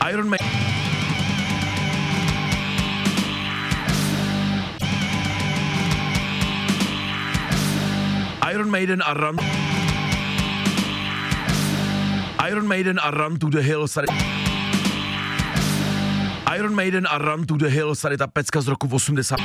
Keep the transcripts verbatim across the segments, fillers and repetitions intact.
Iron Maiden. Iron Maiden a Run. Iron Maiden a Run to the Hills. Iron Maiden a Run to the Hills, tady ta pecka z roku osmdesát.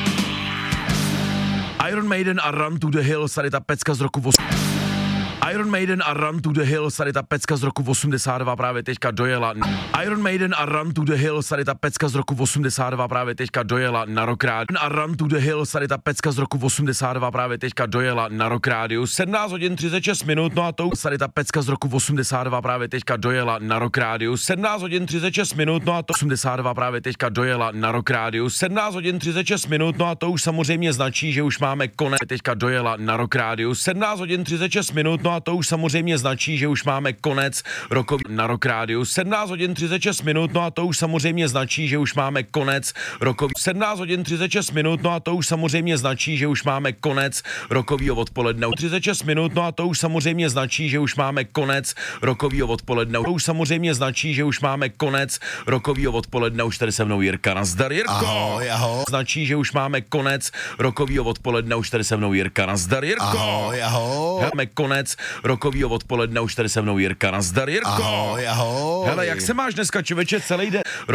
Iron Maiden a Run to the Hills, tady ta pecka z roku osmdesát. Iron Maiden a Run to the Hills, tady ta pecka z roku osmdesát dva právě teďka dojela. Iron Maiden a Run to the Hills, tady ta pecka z roku osmdesát dva právě teďka dojela na Rock Radio. A Run to the Hills, tady ta pecka z roku osmdesát dva právě teďka dojela na Rock Radio. sedmnáct hodin třicet šest minut, no a to tady ta pecka z roku osmdesát dva právě teďka dojela na Rock Radio. sedmnáct hodin třicet šest minut, no a to osmdesát dva právě teďka dojela na Rock Radio. sedmnáct hodin třicet šest minut, no a to už samozřejmě značí, že už máme konec. Teďka dojela na Rock Radio. sedmnáct hodin třicet šest minut, no a to už samozřejmě značí, že už máme konec rokový na Rock Radio. sedmnáct hodin třicet šest minut, no a to už samozřejmě značí, že už máme konec rokový. sedmnáct hodin třicet šest minut, no a to už samozřejmě značí, že už máme konec rokovýho odpoledne. třicet šest minut, no a to už samozřejmě značí, že už máme konec rokovýho odpoledne. To už samozřejmě značí, že už máme konec rokovýho odpoledne. Už tady se mnou Jirka. Nazdar, Jirko. Ahoj, ahoj. Značí, že už máme konec rokovýho odpoledne. Už tady se mnou Jirka. Nazdar, Jirko. Ahoj, ahoj. Máme konec rokovýho odpoledne. Už tady se mnou Jirka. Nazdar, Jirko. Ahoj, ahoj. Hele, jak se máš dneska, člověče, celý den?